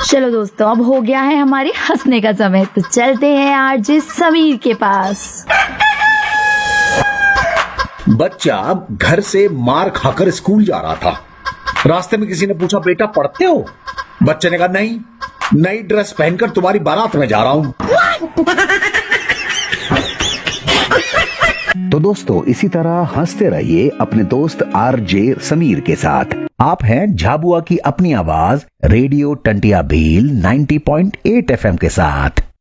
चलो दोस्तों, अब हो गया है हमारे हंसने का समय, तो चलते हैं आरजे समीर के पास। बच्चा घर से मार खाकर स्कूल जा रहा था। रास्ते में किसी ने पूछा, बेटा पढ़ते हो? बच्चे ने कहा, नहीं, नई ड्रेस पहनकर तुम्हारी बारात में जा रहा हूं। तो दोस्तों, इसी तरह हंसते रहिए अपने दोस्त आरजे समीर के साथ। आप हैं झाबुआ की अपनी आवाज रेडियो टंटिया भील 90.8 FM के साथ।